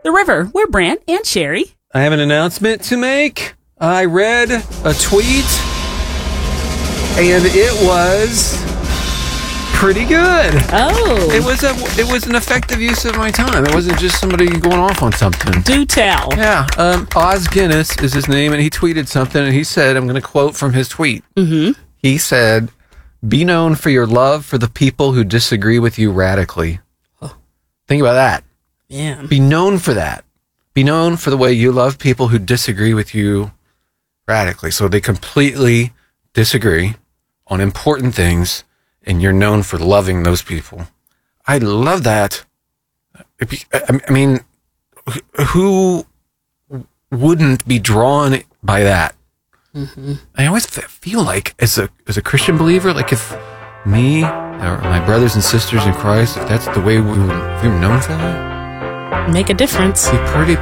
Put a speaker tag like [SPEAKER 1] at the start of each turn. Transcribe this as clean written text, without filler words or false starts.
[SPEAKER 1] The River. We're Brant and Sherry.
[SPEAKER 2] I have an announcement to make. I read a tweet, and it was pretty good.
[SPEAKER 1] Oh.
[SPEAKER 2] It was an effective use of my time. It wasn't just somebody going off on something.
[SPEAKER 1] Do tell.
[SPEAKER 2] Yeah. Oz Guinness is his name, and he tweeted something, and he said, I'm going to quote from his tweet.
[SPEAKER 1] Mm-hmm.
[SPEAKER 2] He said, "Be known for your love for the people who disagree with you radically." Oh. Think about that.
[SPEAKER 1] Yeah.
[SPEAKER 2] Be known for that. Be known for the way you love people who disagree with you radically. So they completely disagree on important things, and you're known for loving those people. I love that. I mean, who wouldn't be drawn by that? Mm-hmm. I always feel like, as a Christian believer, like if me or my brothers and sisters in Christ, if that's the way we were known for that,
[SPEAKER 1] make a difference.
[SPEAKER 2] it'd be pretty